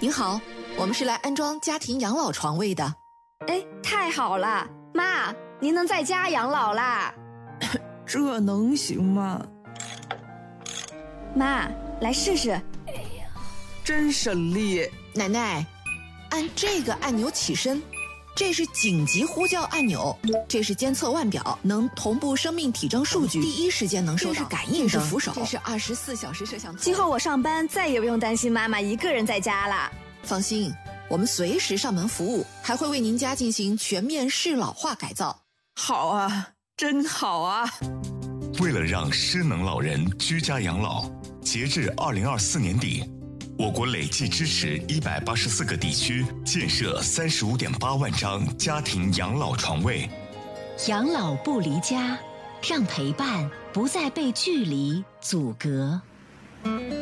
您好，我们是来安装家庭养老床位的。 哎，太好了，妈，您能在家养老啦？ 这能行吗？ 妈，来试试。 真省力。 奶奶，按这个按钮起身，这是紧急呼叫按钮，这是监测腕表，能同步生命体征数据，第一时间能收到。这是感应灯，这是扶手，这是24小时摄像头。 今后我上班再也不用担心妈妈一个人在家了。 放心，我们随时上门服务，还会为您家进行全面适老化改造。 好啊，真好啊！ 为了让失能老人居家养老，截至2024年底，我国累计支持184个地区建设35.8万张家庭养老床位。 养老不离家，让陪伴不再被距离阻隔。